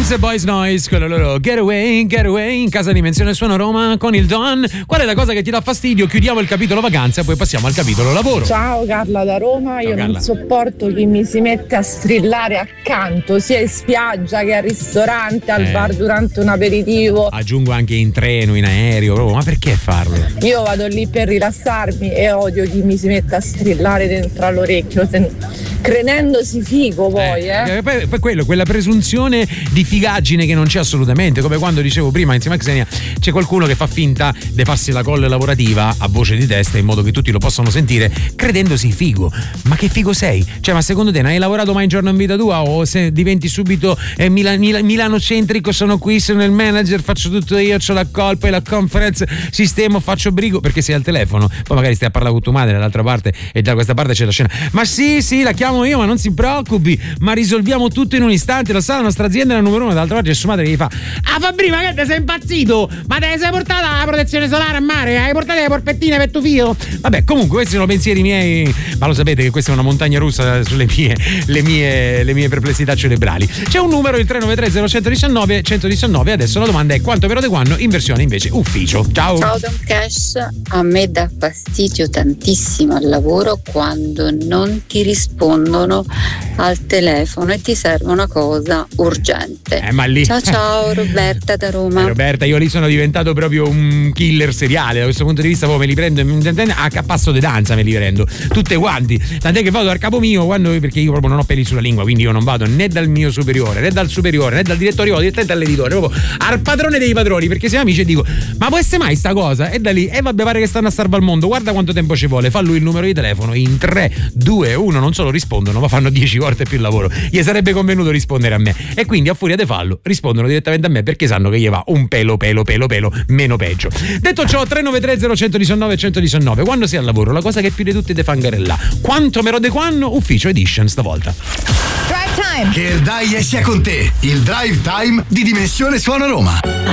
Stones e Boys Noise con la loro Get Away in casa Dimensione Suono Roma con il Don. Qual è la cosa che ti dà fastidio? Chiudiamo il capitolo vacanza e poi passiamo al capitolo lavoro. Ciao Carla da Roma. Ciao, io Carla. Non sopporto chi mi si mette a strillare accanto sia in spiaggia che al ristorante, al bar durante un aperitivo. Aggiungo anche in treno, in aereo, ma perché farlo? Io vado lì per rilassarmi e odio chi mi si mette a strillare dentro all'orecchio credendosi figo poi poi quella presunzione di figaggine che non c'è assolutamente, come quando dicevo prima insieme a Xenia, c'è qualcuno che fa finta di farsi la colle lavorativa a voce di testa in modo che tutti lo possano sentire credendosi figo. Ma che figo sei? Cioè, ma secondo te non hai lavorato mai un giorno in vita tua, o se diventi subito milanocentrico, sono qui, sono il manager, faccio tutto io, c'ho la call, poi la conference, sistemo, faccio brigo, perché sei al telefono, poi magari stai a parlare con tua madre dall'altra parte e da questa parte c'è la scena, ma sì la chiamo io, ma non si preoccupi, ma risolviamo tutto in un istante, lo sa, la nostra azienda è la numero uno. Dall'altra parte c'è sua madre che gli fa: ah Fabri, ma che te sei impazzito? Ma te sei portata la protezione solare a mare? Hai portato le porpettine per tuo figlio? Vabbè, comunque questi sono pensieri miei, ma lo sapete che questa è una montagna russa sulle mie perplessità cerebrali. C'è un numero, il 393 0119 119. Adesso la domanda è: quanto però de quando, in versione invece ufficio. Ciao Don Cash, a me dà fastidio tantissimo al lavoro quando non ti rispondono al telefono e ti serve una cosa urgente. Ma lì... Ciao Roberta da Roma. Roberta, io lì sono diventato proprio un killer seriale, da questo punto di vista, poi me li prendo a passo di danza, me li prendo tutte quanti, tant'è che vado al capo mio perché io proprio non ho peli sulla lingua, quindi io non vado né dal mio superiore né dal superiore né dal direttore, vado direttamente all'editore, proprio al padrone dei padroni, perché siamo amici e dico: ma può essere mai sta cosa? E da lì, vabbè, pare che stanno a salvare il mondo, guarda quanto tempo ci vuole, fa lui il numero di telefono, in 3, 2, 1 non solo rispondono, ma fanno 10 volte più lavoro. Gli sarebbe convenuto rispondere a me, e quindi a furia di fallo rispondono direttamente a me, perché sanno che gli va un pelo meno peggio. Detto ciò, 393 0119 119. Quando sei al lavoro, la cosa che più di tutti te fa ingarellà: quanto mero de quando, ufficio edition stavolta. Drive time! Che il dai sia con te, il drive time di Dimensione Suono Roma.